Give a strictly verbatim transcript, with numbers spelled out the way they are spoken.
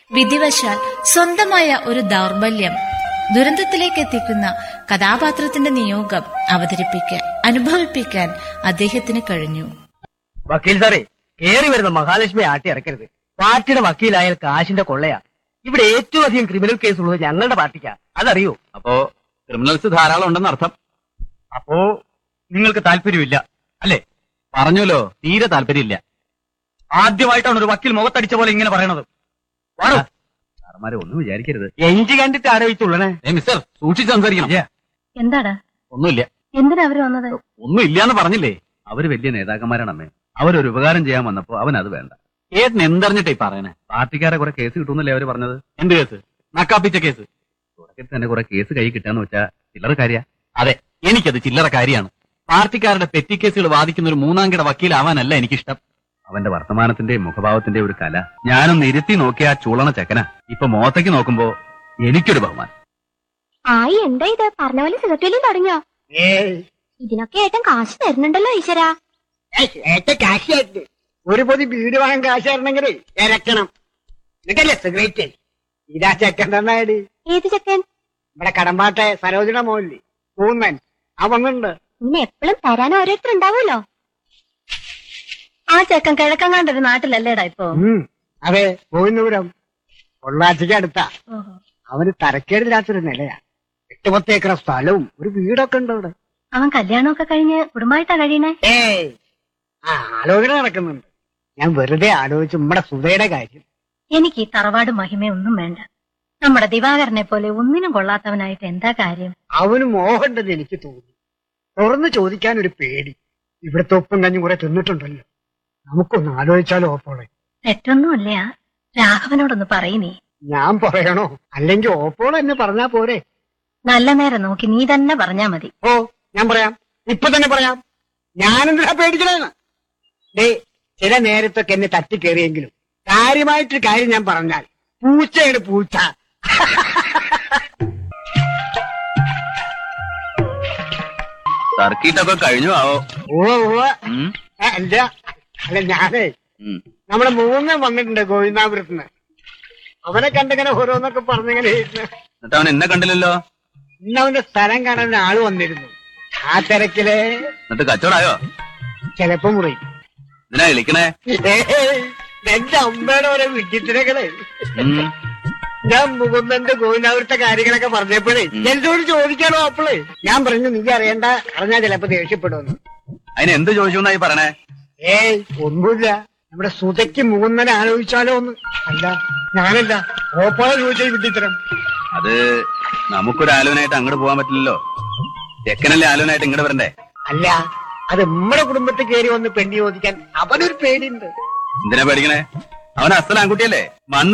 വിധിവശാൽ സ്വന്തമായ ഒരു ദൗർബല്യം ദുരന്തത്തിലേക്ക് എത്തിക്കുന്ന കഥാപാത്രത്തിന്റെ നിയോഗം അവതരിപ്പിക്കാൻ അനുഭവിപ്പിക്കാൻ അദ്ദേഹത്തിന് കഴിഞ്ഞു. വക്കീൽ സാറേ, കേറി വരുന്ന മഹാലക്ഷ്മി ആട്ടി ഇറക്കരുത്. പാർട്ടിയുടെ വക്കീലായാൽ കാശിന്റെ കൊള്ളയാ. ഇവിടെ ഏറ്റവും അധികം ക്രിമിനൽ കേസ് ഉള്ളത് ഞങ്ങളുടെ പാർട്ടിക്കാ, അതറിയോ? അപ്പോ ക്രിമിനൽസ് ധാരാളം ഉണ്ടെന്ന് അർത്ഥം. അപ്പോ നിങ്ങൾക്ക് താല്പര്യമില്ല അല്ലേ? പറഞ്ഞല്ലോ, തീരെ താല്പര്യമില്ല. ആദ്യമായിട്ടാണ് ഒരു വക്കീൽ മുഖത്തടിച്ച പോലെ ഇങ്ങനെ പറയണത്. സാറന്മാരെ ഒന്നും വിചാരിക്കരുത്. എഞ്ചി കണ്ടിട്ട് ആരോപിച്ചുള്ളണേ. ഏ മിസ്റ്റർ, സൂക്ഷിച്ച് സംസാരിക്കണം. എന്താടാ? ഒന്നുമില്ല. എന്തിനാ അവര് വന്നത്? ഒന്നും ഇല്ലാന്ന് പറഞ്ഞില്ലേ. അവര് വലിയ നേതാക്കന്മാരാണ് അമ്മേ. അവരൊരു ഉപകാരം ചെയ്യാൻ വന്നപ്പോ അവൻ അത് വേണ്ട. ഏട്ടൻ എന്തറിഞ്ഞിട്ടേ പറയണേ? പാർട്ടിക്കാരെ കുറെ കേസ് കിട്ടുമെന്നല്ലേ അവര് പറഞ്ഞത്. എന്ത് കേസ്? നക്കാപ്പിച്ച കേസ്. തുടക്കത്തിൽ തന്നെ കുറെ കേസ് കൈ കിട്ടാന്ന് വെച്ചാ ചില്ലറ കാര്യ. അതെ, എനിക്കത് ചില്ലറ കാര്യമാണ്. പാർട്ടിക്കാരുടെ പെറ്റി കേസുകൾ വാദിക്കുന്ന ഒരു മൂന്നാം കിട വക്കീലാവാനല്ല എനിക്കിഷ്ടം. അവന്റെ വർത്തമാനത്തിന്റെയും മുഖഭാവത്തിന്റെ ഒരു കല ഞാനൊന്ന് ഇരുത്തി നോക്കിയ ആ ചൂളണ ചെക്കന ഇപ്പൊ മോത്തേക്ക് നോക്കുമ്പോ എനിക്കൊരു ബഹുമാനം. ആയി എന്താ ഇത് പറഞ്ഞ പോലെ സിഗരറ്റ് തുടങ്ങിയോ? ഇതിനൊക്കെ ഏട്ടൻ കാശ് തരുന്നുണ്ടല്ലോ ഈശ്വരാ. കാശായിട്ട് ഒരു പൊതി വീട് വാങ്ങാൻ കാശ് തരണമെങ്കിൽ ഇറക്കണം. എന്നിട്ടല്ലേ സിഗരറ്റ്. ഇതാ ചെക്കൻ തന്നാടി. ഏത് ചെക്കൻ? ഇവിടെ കടമ്പാട്ടെ സരോജന മോഹൻലി പൂന്നൻ ആ വന്നിട്ടുണ്ട്. ഇന്ന് എപ്പോഴും തരാൻ ഓരോരുത്തരുണ്ടാവുമല്ലോ. ആ ചെക്കൻ കിഴക്കങ്ങാണ്ടൊരു നാട്ടിലല്ലേടാ ഇപ്പൊ? അതെ, ഗോവിന്ദപുരം പൊള്ളാച്ചിക്ക് അടുത്താ. അവന് തരക്കേടില്ലാത്തൊരു നിലയാ. എട്ട് പത്ത് ഏക്കർ സ്ഥലവും ഒരു വീടൊക്കെ ഉണ്ട് അവിടെ. അവൻ കല്യാണമൊക്കെ കഴിഞ്ഞ് കുടുംബമായിട്ടാ കഴിയണേ? ഏയ്, ആ ആലോചന നടക്കുന്നുണ്ട്. ഞാൻ വെറുതെ ആലോചിച്ചു നമ്മുടെ സുധയുടെ കാര്യം. എനിക്ക് ഈ തറവാട് മഹിമയൊന്നും വേണ്ട. നമ്മുടെ ദിവാകരനെ പോലെ ഒന്നിനും കൊള്ളാത്തവനായിട്ട് എന്താ കാര്യം? അവന് മോഹമുണ്ടെന്ന് എനിക്ക് തോന്നി. തുറന്നു ചോദിക്കാൻ ഒരു പേടി. ഇവിടുത്തെ ഒപ്പം കഞ്ഞും കുറെ തിന്നിട്ടുണ്ടല്ലോ. നമുക്കൊന്ന് ആലോചിച്ചാലോ ഓപ്പോളെ? തെറ്റൊന്നുമില്ല, രാഘവനോടൊന്ന് പറയുന്നേ. ഞാൻ പറയണോ? അല്ലെങ്കിൽ ഓപ്പോളെ എന്നെ പറഞ്ഞാ പോരെ? നല്ല നേരം നോക്കി നീ തന്നെ പറഞ്ഞാ മതി. ഓ, ഞാൻ പറയാം, ഇപ്പൊ തന്നെ പറയാം. ഞാനെന്തിനാ പേടിക്കണേന്ന്? ഡേ, ചില നേരത്തൊക്കെ എന്നെ തട്ടിക്കേറിയെങ്കിലും കാര്യമായിട്ടൊരു കാര്യം ഞാൻ പറഞ്ഞാൽ പൂച്ചയുടെ പൂച്ച. സർക്കിട്ടൊക്കെ കഴിഞ്ഞു ആവോ? ഓ ഓ അല്ല അല്ല ഞാനേ നമ്മുടെ മൂന്ന് വന്നിട്ടുണ്ട് ഗോവിന്ദാപുരത്തുനിന്ന്. അവനെ കണ്ടിങ്ങനെ ഓരോന്നൊക്കെ പറഞ്ഞിങ്ങനെ എന്നിട്ട് അവൻ എന്നെ കണ്ടില്ലല്ലോ. ഇന്ന് അവന്റെ സ്ഥലം കാണാൻ ആള് വന്നിരുന്നു. ആ തിരക്കില് എന്നിട്ട് കച്ചവടായോ? ചിലപ്പോ മുറി. ഇതിനാ വിളിക്കണേ? എന്റെ അമ്മയുടെ ഓരോ വിഡ്ഢിത്തിരകളെ. ഞാൻ മുകുന്ദന്റെ ഗോവിന്ദാപുരത്തെ കാര്യങ്ങളൊക്കെ പറഞ്ഞപ്പോഴേ എന്നോട് ചോദിക്കാനോ അപ്പോളേ ഞാൻ പറഞ്ഞു നീ അറിയണ്ട, അറിഞ്ഞാ ചിലപ്പോ ദേഷ്യപ്പെടുമെന്ന്. അതിന് എന്ത് ചോദിച്ചു എന്നായി പറയണേ? ഏയ് ഒന്നുമില്ല, നമ്മുടെ സുതയ്ക്ക് മുകുന്ദനെ ആലോചിച്ചാലോ ഒന്ന്. അല്ല ഞാനല്ല, ഓപ്പോളെ ചോദിച്ച വിഡ്ഢിത്തരം. അത് നമുക്കൊരു ആലോചനയായിട്ട് അങ്ങോട്ട് പോകാൻ പറ്റില്ലല്ലോ. ചെക്കനല്ലേ ആലോചനയായിട്ട് ഇങ്ങോട്ട് വരണ്ടേ? അല്ല, അത് നമ്മുടെ കുടുംബത്തിൽ കയറി വന്ന് പെണ്ണി ചോദിക്കാൻ അവനൊരു പേടിയുണ്ട്. എന്തിനാ പേടിക്കണേ? അവൻ അസൽ ആൺകുട്ടിയല്ലേ. മണ്ണ